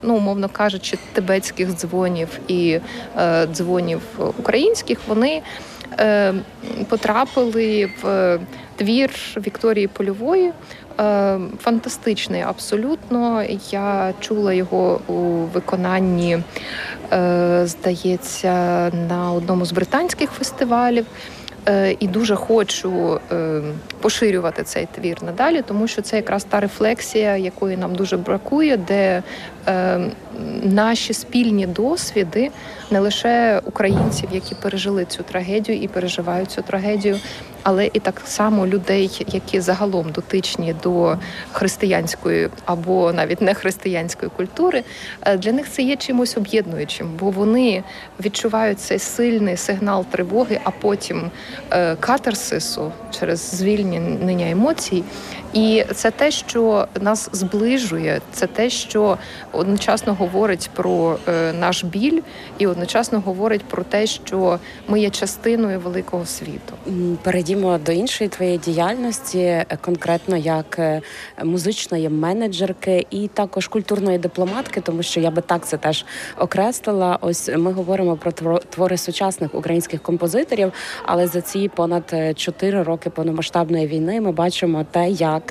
Умовно кажучи, тибетських дзвонів і дзвонів українських, вони потрапили в твір Вікторії Польової. Фантастичний абсолютно. Я чула його у виконанні, здається, на одному з британських фестивалів. І дуже хочу поширювати цей твір надалі, тому що це якраз та рефлексія, якої нам дуже бракує, де наші спільні досвіди не лише українців, які пережили цю трагедію і переживають цю трагедію, але і так само людей, які загалом дотичні до християнської або навіть не християнської культури, для них це є чимось об'єднуючим, бо вони відчувають цей сильний сигнал тривоги, а потім катарсису через звільнення емоцій. І це те, що нас зближує, це те, що одночасно говорить про наш біль і одночасно говорить про те, що ми є частиною великого світу. Перейдімо до іншої твоєї діяльності, конкретно як музичної менеджерки і також культурної дипломатки, тому що я би так це теж окреслила. Ось ми говоримо про твори сучасних українських композиторів, але за ці понад 4 роки повномасштабної війни ми бачимо те, як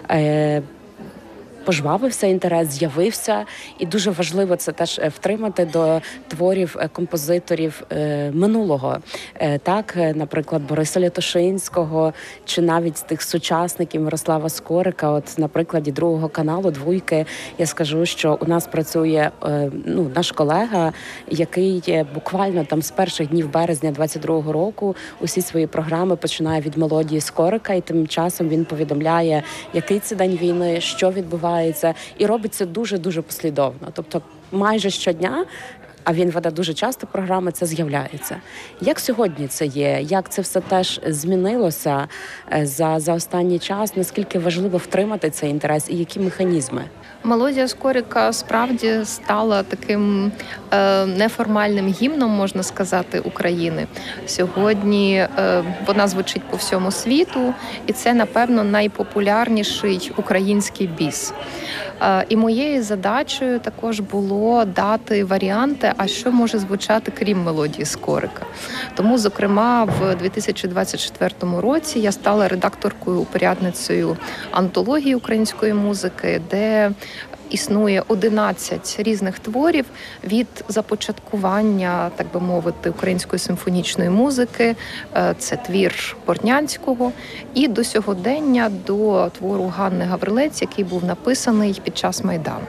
пожвавився інтерес, з'явився, і дуже важливо це теж втримати до творів композиторів минулого. Так, наприклад, Бориса Лятошинського, чи навіть з тих сучасників Мирослава Скорика. От на прикладі Другого каналу «Двойки» я скажу, що у нас працює наш колега, який буквально там з перших днів березня 22-го року усі свої програми починає від мелодії Скорика, і тим часом він повідомляє, який це день війни, що відбувається, і робить це дуже-дуже послідовно. Тобто майже щодня, а він веде дуже часто програми, це з'являється. Як сьогодні це є? Як це все теж змінилося за останній час? Наскільки важливо втримати цей інтерес і які механізми? Мелодія Скорика справді стала таким неформальним гімном, можна сказати, України. Сьогодні вона звучить по всьому світу, і це, напевно, найпопулярніший український біс. І моєю задачею також було дати варіанти, а що може звучати крім мелодії Скорика. Тому, зокрема, в 2024 році я стала редакторкою-упорядницею антології української музики, де існує 11 різних творів від започаткування, так би мовити, української симфонічної музики, це твір Бортнянського, і до сьогодення до твору Ганни Гаврилець, який був написаний під час Майдану.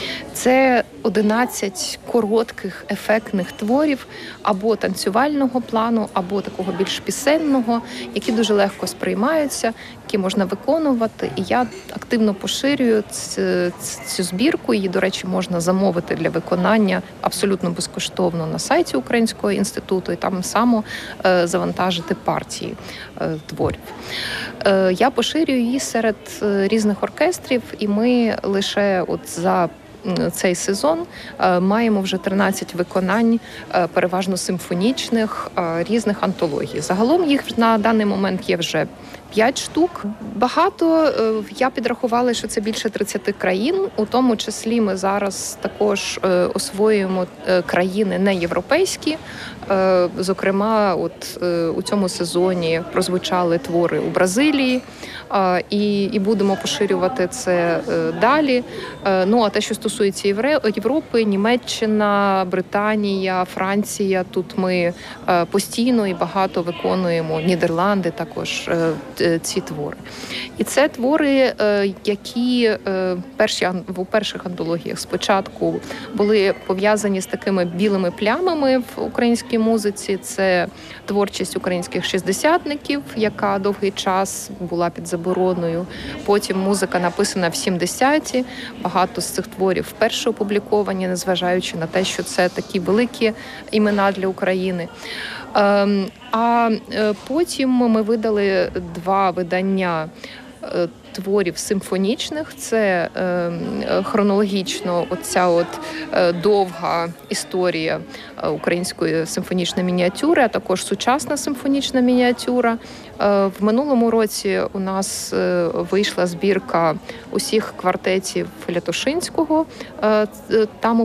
Це 11 коротких, ефектних творів або танцювального плану, або такого більш пісенного, які дуже легко сприймаються, які можна виконувати. І я активно поширюю цю збірку. Її, до речі, можна замовити для виконання абсолютно безкоштовно на сайті Українського інституту і там само завантажити партії творів. Я поширюю її серед різних оркестрів, і ми лише за цей сезон маємо вже 13 виконань, переважно симфонічних, різних антологій. Загалом їх на даний момент є вже 5 штук. Багато, я підрахувала, що це більше 30 країн, у тому числі ми зараз також освоюємо країни неєвропейські. Зокрема, у цьому сезоні прозвучали твори у Бразилії, і будемо поширювати це далі. А те, що стосується Європи, Німеччина, Британія, Франція, тут ми постійно і багато виконуємо, Нідерланди також ці твори. І це твори, які у перших антологіях спочатку були пов'язані з такими білими плямами в українській музиці. Це творчість українських шістдесятників, яка довгий час була під забороною. Потім музика написана в 70-ті. Багато з цих творів вперше опубліковані, незважаючи на те, що це такі великі імена для України. А потім ми видали 2 видання творів симфонічних. Це хронологічно оця довга історія української симфонічної мініатюри, а також сучасна симфонічна мініатюра. В минулому році у нас вийшла збірка усіх квартетів Лятошинського. Там